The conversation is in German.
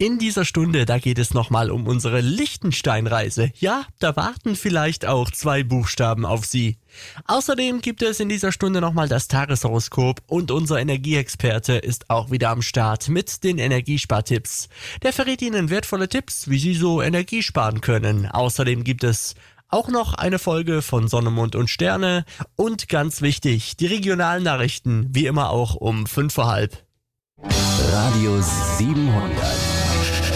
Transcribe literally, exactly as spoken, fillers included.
In dieser Stunde, da geht es nochmal um unsere Liechtenstein-Reise. Ja, da warten vielleicht auch zwei Buchstaben auf Sie. Außerdem gibt es in dieser Stunde nochmal das Tageshoroskop und unser Energieexperte ist auch wieder am Start mit den Energiespartipps. Der verrät Ihnen wertvolle Tipps, wie Sie so Energie sparen können. Außerdem gibt es auch noch eine Folge von Sonne, Mond und Sterne und ganz wichtig, die regionalen Nachrichten, wie immer auch um fünf vor halb. Radio siebenhundert.